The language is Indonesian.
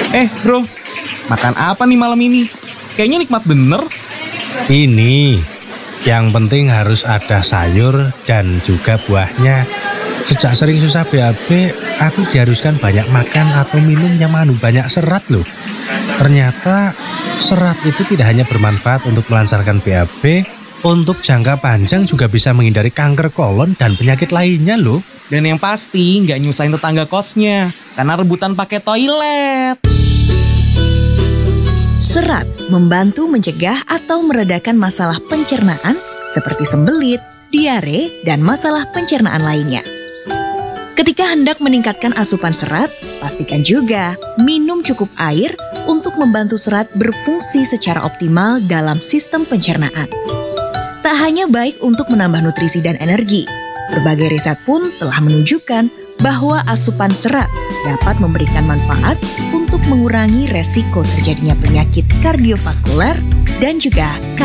Bro, makan apa nih malam ini? Kayaknya nikmat bener. Ini, yang penting harus ada sayur dan juga buahnya. Sejak sering susah BAB, aku diharuskan banyak makan atau minum yang mengandung banyak serat loh. Ternyata serat itu tidak hanya bermanfaat untuk melancarkan BAB, untuk jangka panjang juga bisa menghindari kanker kolon dan penyakit lainnya loh. Dan yang pasti nggak nyusahin tetangga kosnya, karena rebutan pakai toilet. Serat membantu mencegah atau meredakan masalah pencernaan seperti sembelit, diare, dan masalah pencernaan lainnya. Ketika hendak meningkatkan asupan serat, pastikan juga minum cukup air untuk membantu serat berfungsi secara optimal dalam sistem pencernaan. Tak hanya baik untuk menambah nutrisi dan energi, berbagai riset pun telah menunjukkan bahwa asupan serat dapat memberikan manfaat untuk mengurangi resiko terjadinya penyakit kardiovaskuler dan juga